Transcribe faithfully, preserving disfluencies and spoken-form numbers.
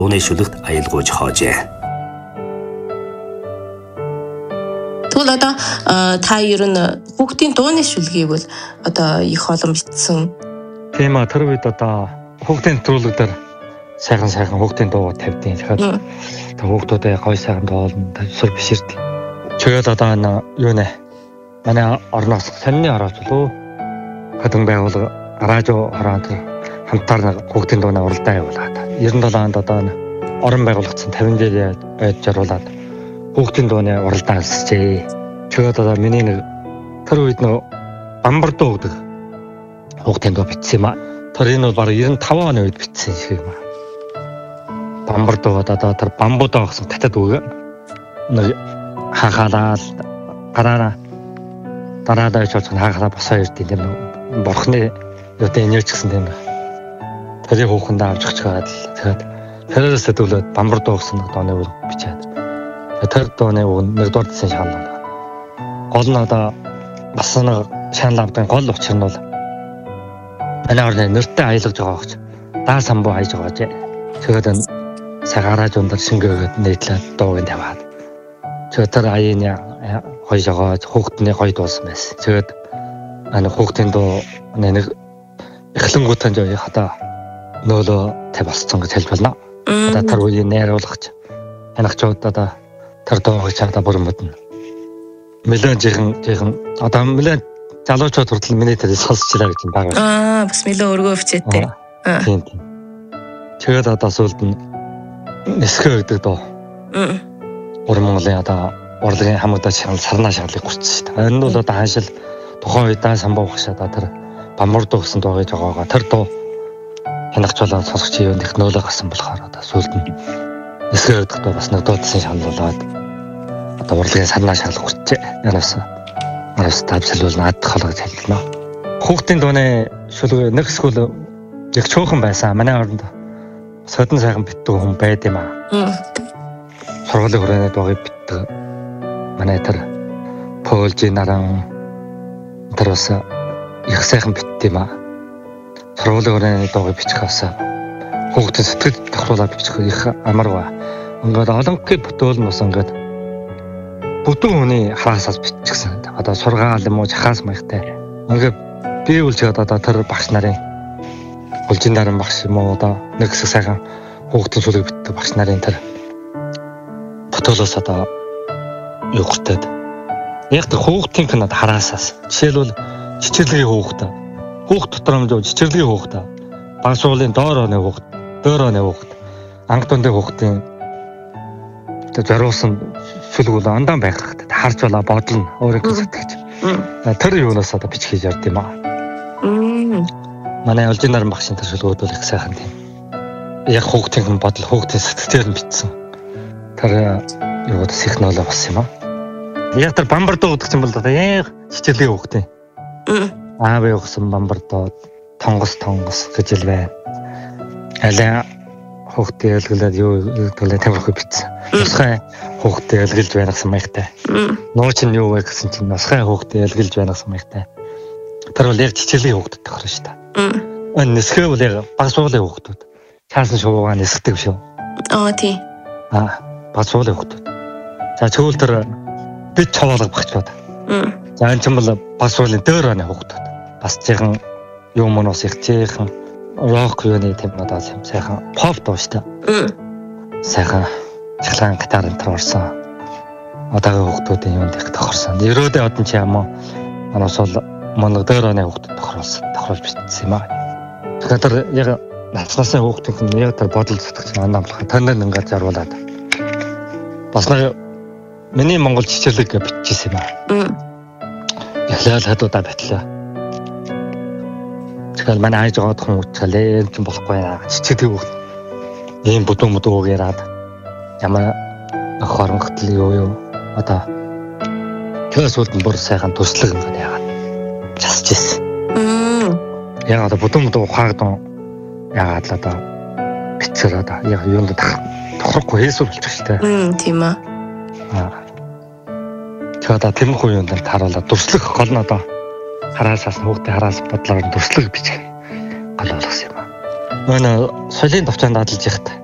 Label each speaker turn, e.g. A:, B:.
A: Дууны шүлэгт аялгууж хоожээ.
B: Тэгвэл одоо та ер нь хүүхдийн дууны шүлгийг бол одоо их олон бичсэн.
C: Тийм а тэр үед одоо хүүхдийн нэвтрүүлгээр сайхан сайхан хүүхдийн дуу тавьдیں۔ Тэгэхээр тэг хүүхдүүдээ гоё сайхан дуулна, сур биширдэг. Чигээр одоо энэ юу нэ? Манай орноос сонины орооч лөө. Хөдөн байгууллага радио хороод хамтаар нэг хүүхдийн дууны уралдаан явуулаад. девяносто долоо онд одоо орон байгуулагдсан тавин дээр байж жаруулаад хүүхдийн дууны уралдаан хийжээ. Чигээр одоо миний нэг тэр үед нөө бамбар дуу гэдэг хүүхдийн дуу бичсэн юм а. Тэр энэ бол бараг девяносто таван оны үед бичсэн шиг юм а. Бамбар дуу одоо тэр бамбуудаа гэсэн татад үг нэг хахалаад гараараа дараадаа ч болсон хахалаа босоо ирдیں۔ Тэр бурхны өдөө энерги гэсэн юм. Тэрийг хүүхэндээ авч чагаад тэгээд тэрээс төлөөд бамбар дуу гэсэн дууны үг бичээд. Тэр дууны үг нэгдүгээр дэсэн шанална. Гол нь одоо бас нэг шанал авдаг гол учир нь бол манай орны нэртэй аялгаж байгаа гэж даа самбуу хайж байгаа ч. Тэгээд сагараж өндөр шингээгээд нийтлээд дуугийн таваад. Тэгээд тэр аяны гоё жагаа хүүхдний гоё дуусан байсан. Тэгээд ана хүүхдийн дуу нэг эхлэнгуутан жоо хата нөөлөө тэ болсон гэж хэлж байна. Одоо тэр үеийг найруулгач ханагчууд одоо тэр дууг чамдаа бүр мэднэ. Мэлэн жихэн жихэн одоо мэлэн залуучууд хүртэл миний тэрийг сонсчлаа гэж байгаа.
B: Аа бас мэлэн өргөө өвчтэй.
C: Тийм тийм. Тэгээд одоо сүлд нь нэсхэ гэдэг дуу. Уран Монголын одоо урлагийн хамгаалалт шагнал сарнаа шагналыг гүйцсэн шүү дээ. Энэ нь бол одоо хаашил тухайн үедээ самбуу багшаад тэр бамбар дуу гэсэн дуу гэж байгаагаа тэр дуу хянагчлаад сонсогч юу нэг нөөлө гасан болохоор одоо сүлд нь нэсхэ гэдэг дуу бас нэг дуудсан шагнал болоод одоо урлагийн сарнаа шагнал гүйцээ. Янаас араас тавьсалвал надад халгаж хэлнэ. Хүүхдийн дууны шүлэг нэг эсвэл их чуухан байсан. Манай оронд содон сайхан битдэг хүн байд юм аа. Сургуулийн хүрээний дуугийг битдэг. Манай тэр Полжи наран тэр бас их сайхан битд юм аа. Сургуулийн хүрээний дуугийг бичихээс хүүхдийн сэтгэл тохируулаад бичих их амарга. Ингээд олонгийн бүтөөл нь бас ингээд бүтэн хүний хаасаас биччихсэн. Одоо сургаал юм уу жахаас маягтай. Ингээд би үлчээд одоо тэр багш нарын Улжин наран багш юм уу одоо нэг хэсэг сайхан хүүхдийн сүлэг битдэг багш нарын тэр бүтээлээс одоо юу гутаад яг тэр хүүхдийн кинод хараасаас жишээлбэл чичирлэгийн хүүхд хүүхд дотор юм жоо чичирлэгийн хүүхд баг суулын доор оны хүүхд дөр оны хүүхд анх дундын хүүхдийн тэр зориулсан сүлэг бол андан байх хэрэгтэй харж балаа бодлоо өөрийнхөө сэтгэж тэр юунаас одоо бичих хийж ярд юм аа. Манай Улжин наран багшийн тэр шүлгүүд бол их сайхан тийм. Яг хүүхдийн бодол хүүхдийн сэтгэлээр нь бичсэн. Тэр юу гэдэг сигнал болсон юм аа. Яг тэр бамбар дуу гэдэг чинь бол одоо яг чичирлэгийн хүүхдийн. Аав явсан бамбар дуу тонгос тонгос гэж л байна. Алаа хүүхдээ ялгалаад юу гэдгэлээ тамирхуу бичсэн. Нусхай хүүхдээ ялгалж байна гэсэн маягтай. Нууч нь юу вэ гэсэн чинь нусхай хүүхдээ ялгалж байна гэсэн маягтай. Тэр бол яг чичирлэгийн хүүхдэд тохирно шүү дээ. Энэ нэсхэ бол яг баг суулын хүүхдүүд. Чаасан шуугаа нэсгдэг биш үү?
B: Аа тий.
C: Аа баг суулын хүүхдүүд. За чөөл тэр бид цаваалга багчууд. За энэ ч юм бол баг суулын дөр оны хүүхдүүд. Бас жихэн юм уус их жихэн рок юуны тийм одоо сайхан pop дуу шүү дээ. Сайхан чахлан гитар энэ төр орсон. Одоогийн хүүхдүүдийн юунд их тохирсон. Ерөөдөө одон ч юм уу манаас бол манай дөр оны хүүхдүүд тохируулсан. Тохируулж бичсэн юм аа. Тэгэхээр яг нацнасны хүүхдийн яг тэр бодол зүтгэж анамлах танаар ингээд жаруулаад бас нэг миний Монгол чичирлэг биччихсэн юм аа. Яхлал хадуудаа битлээ. Тэгэхээр манай айж байгаа хүн үчгэлээ юм болохгүй яа. Чичирлэг хүүхд ийм бүдүүн бүдүүг яраад ямар хооронготл юу юу одоо тэрс үлдэн бүр сайхан төслөг ингээд яагаад часч ирсэн. Яг одоо бүдүүн бүдүүг ухаагдсан яагаад л одоо бицээр одоо яг юунд тохирохгүй хэлсүүр болчих шүү дээ.
B: Мм тийм аа.
C: Аа. Тэгээд одоо тэмхүү юунд таруулаад дүрслэх гол нь одоо хараасаас хүүхдээ хараас бодлоор дүрслэг бичих гол болгосон юм аа. Өнөө соёлын төвчөнд дадлж яхад